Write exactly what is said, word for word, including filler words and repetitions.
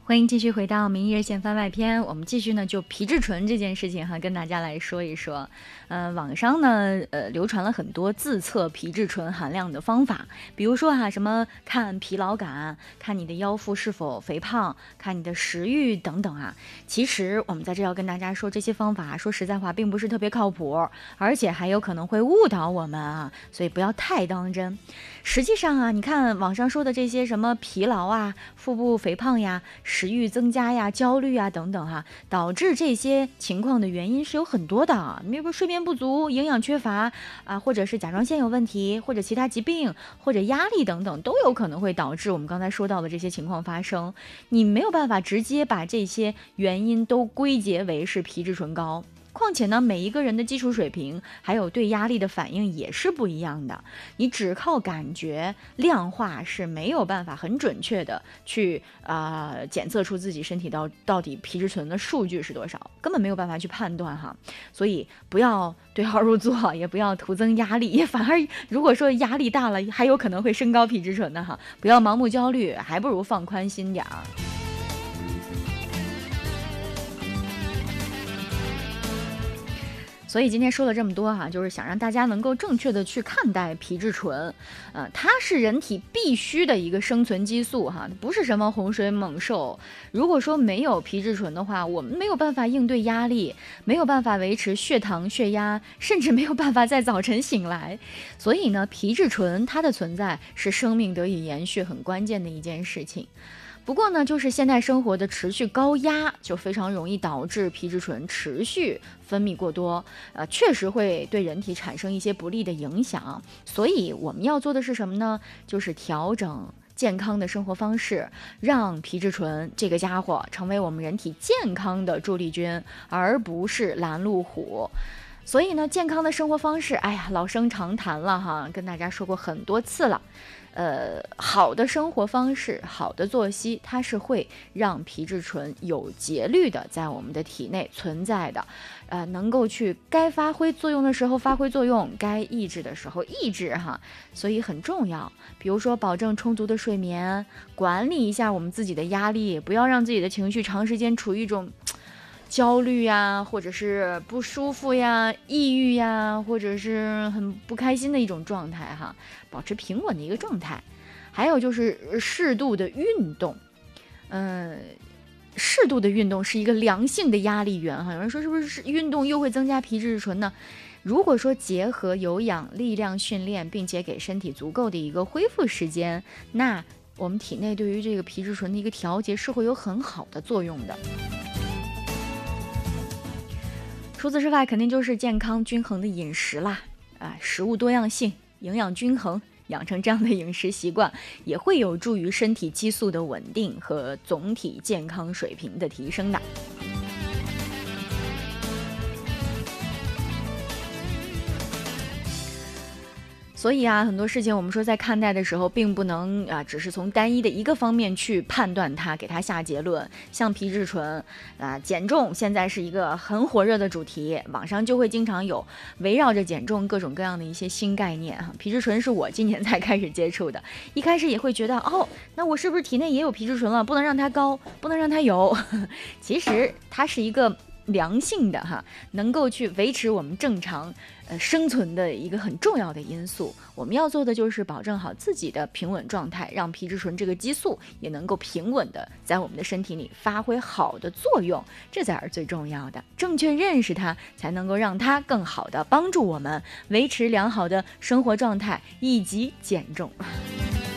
欢迎继续回到名医热线番外篇，我们继续呢就皮质醇这件事情哈，跟大家来说一说。呃，网上呢呃流传了很多自测皮质醇含量的方法，比如说哈什么看疲劳感，看你的腰腹是否肥胖，看你的食欲等等啊。其实我们在这要跟大家说，这些方法说实在话并不是特别靠谱，而且还有可能会误导我们啊，所以不要太当真。实际上啊，你看网上说的这些什么疲劳啊、腹部肥胖呀、食欲增加呀、焦虑啊等等哈、啊，导致这些情况的原因是有很多的，比如睡眠不足、营养缺乏啊，或者是甲状腺有问题，或者其他疾病，或者压力等等，都有可能会导致我们刚才说到的这些情况发生。你没有办法直接把这些原因都归结为是皮质醇高。况且呢，每一个人的基础水平还有对压力的反应也是不一样的，你只靠感觉量化是没有办法很准确的去啊、呃、检测出自己身体到到底皮质醇的数据是多少，根本没有办法去判断哈。所以不要对号入座，也不要徒增压力，反而如果说压力大了，还有可能会升高皮质醇的哈。不要盲目焦虑，还不如放宽心点儿。所以今天说了这么多哈、啊，就是想让大家能够正确的去看待皮质醇，呃，它是人体必须的一个生存激素哈，不是什么洪水猛兽。如果说没有皮质醇的话，我们没有办法应对压力，没有办法维持血糖、血压，甚至没有办法在早晨醒来。所以呢，皮质醇它的存在是生命得以延续很关键的一件事情。不过呢，就是现代生活的持续高压，就非常容易导致皮质醇持续分泌过多，呃，确实会对人体产生一些不利的影响。所以我们要做的是什么呢？就是调整健康的生活方式，让皮质醇这个家伙成为我们人体健康的助力军，而不是拦路虎。所以呢，健康的生活方式，哎呀，老生常谈了哈，跟大家说过很多次了。呃，好的生活方式，好的作息，它是会让皮质醇有节律的在我们的体内存在的，呃，能够去该发挥作用的时候发挥作用，该抑制的时候抑制哈，所以很重要。比如说，保证充足的睡眠，管理一下我们自己的压力，不要让自己的情绪长时间处于一种焦虑呀，或者是不舒服呀、抑郁呀，或者是很不开心的一种状态哈，保持平稳的一个状态。还有就是适度的运动，嗯、呃，适度的运动是一个良性的压力源哈。有人说是不是运动又会增加皮质醇呢？如果说结合有氧力量训练，并且给身体足够的一个恢复时间，那我们体内对于这个皮质醇的一个调节是会有很好的作用的。除此之外，肯定就是健康均衡的饮食啦，啊，食物多样性，营养均衡，养成这样的饮食习惯，也会有助于身体激素的稳定和总体健康水平的提升的。所以啊，很多事情我们说在看待的时候，并不能啊，只是从单一的一个方面去判断它，给它下结论。像皮质醇啊，减重现在是一个很火热的主题，网上就会经常有围绕着减重各种各样的一些新概念哈。皮质醇是我今年才开始接触的，一开始也会觉得哦，那我是不是体内也有皮质醇了？不能让它高，不能让它有。其实它是一个良性的哈，能够去维持我们正常呃生存的一个很重要的因素。我们要做的就是保证好自己的平稳状态，让皮质醇这个激素也能够平稳的在我们的身体里发挥好的作用，这才是最重要的。正确认识它，才能够让它更好的帮助我们维持良好的生活状态以及减重。